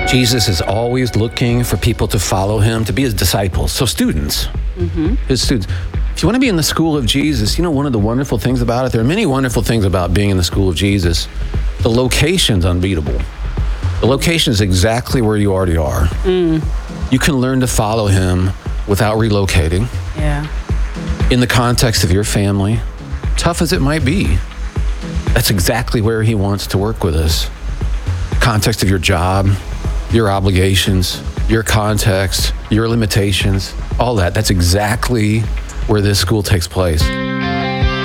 Jesus is always looking for people to follow him, to be his disciples. So students, his students. If you want to be in the school of Jesus, one of the wonderful things about it, there are many wonderful things about being in the school of Jesus. The location's unbeatable. The location is exactly where you already are. You can learn to follow him without relocating. Yeah. In the context of your family, tough as it might be, that's exactly where he wants to work with us. Context of your job, your obligations, your context, your limitations, all that. That's exactly where this school takes place.